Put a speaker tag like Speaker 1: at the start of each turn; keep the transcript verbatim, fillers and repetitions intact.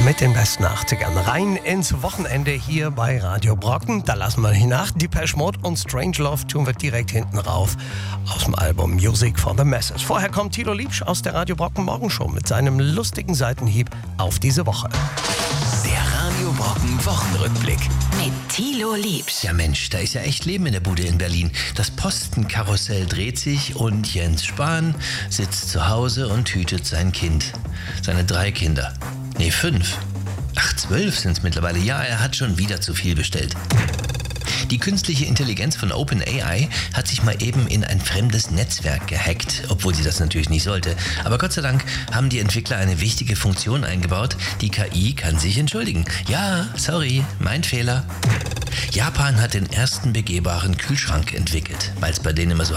Speaker 1: mit den besten achtzigern rein ins Wochenende hier bei Radio Brocken. Da lassen wir nicht nach. Depeche Mode und Strangelove tun wir direkt hinten rauf aus dem Album Music for the Masses. Vorher kommt Thilo Liebsch aus der Radio Brocken Morgenshow mit seinem lustigen Seitenhieb auf diese Woche.
Speaker 2: Der Radio Brocken Wochenrückblick
Speaker 3: mit Thilo Liebsch.
Speaker 4: Ja Mensch, da ist ja echt Leben in der Bude in Berlin. Das Postenkarussell dreht sich und Jens Spahn sitzt zu Hause und hütet sein Kind. Seine drei Kinder. Nee, fünf. Ach, zwölf sind es mittlerweile. Ja, er hat schon wieder zu viel bestellt. Die künstliche Intelligenz von OpenAI hat sich mal eben in ein fremdes Netzwerk gehackt, obwohl sie das natürlich nicht sollte. Aber Gott sei Dank haben die Entwickler eine wichtige Funktion eingebaut. Die K I kann sich entschuldigen. Ja, sorry, mein Fehler. Japan hat den ersten begehbaren Kühlschrank entwickelt, weil es bei denen immer so